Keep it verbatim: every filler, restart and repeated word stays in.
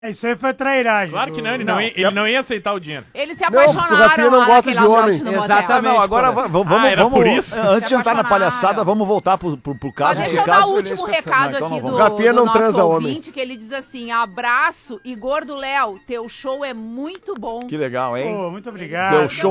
Isso aí foi trairagem. Claro que não, ele Não, não, ia, ele não ia aceitar o dinheiro. Eles se Não, porque o apaixonaram Rafinha não lá gosta naquela de homem. noite no motel. Exatamente. Não, agora va- vamos, Ah, era vamos, por isso? antes de Se entrar na apaixonaram. palhaçada, vamos voltar pro, pro, pro Só caso. deixa porque eu dar caso o ele é último espetacular. recado Então aqui não do, vamos. do Rafinha não nosso transa ouvinte, homens. que ele diz assim, abraço e gordo Léo, teu show é muito bom. Que legal, hein? Pô, muito obrigado. Deu show.